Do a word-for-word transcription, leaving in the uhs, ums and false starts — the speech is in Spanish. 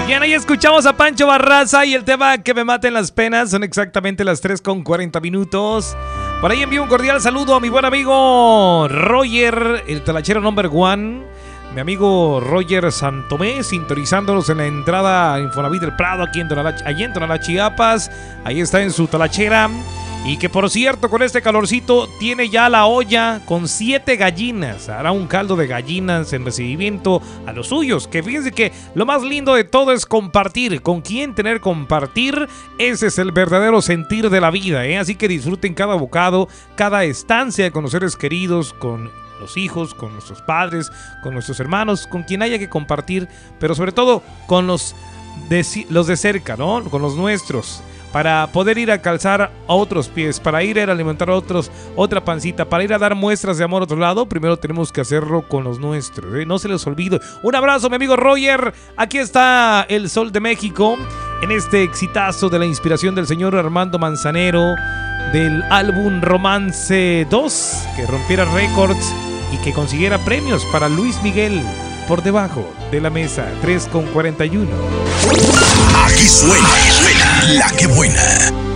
Bien, ahí escuchamos a Pancho Barraza y el tema Que me maten las penas. Son exactamente las tres con cuarenta minutos. Por ahí envío un cordial saludo a mi buen amigo Roger, el talachero number one. Mi amigo Roger Santomé, sintonizándonos en la entrada a Infonavit del Prado, aquí en Tonalá, allí en Tonalá, Chiapas. Ahí está en su talachera. Y que por cierto, con este calorcito, tiene ya la olla con siete gallinas. Hará un caldo de gallinas en recibimiento a los suyos. Que fíjense que lo más lindo de todo es compartir. ¿Con quién tener compartir? Ese es el verdadero sentir de la vida, ¿eh? Así que disfruten cada bocado, cada estancia con los seres queridos, con los hijos, con nuestros padres, con nuestros hermanos, con quien haya que compartir, pero sobre todo con los de, los de cerca, ¿no? Con los nuestros, para poder ir a calzar a otros pies, para ir a alimentar a otros, otra pancita, para ir a dar muestras de amor a otro lado. Primero tenemos que hacerlo con los nuestros, ¿eh? No se les olvide. Un abrazo, mi amigo Roger. Aquí está el Sol de México, en este exitazo de la inspiración del señor Armando Manzanero, del álbum Romance dos, que rompiera récords y que consiguiera premios para Luis Miguel. Por debajo de la mesa, tres con cuarenta y uno. Aquí suena, aquí suena La Que Buena.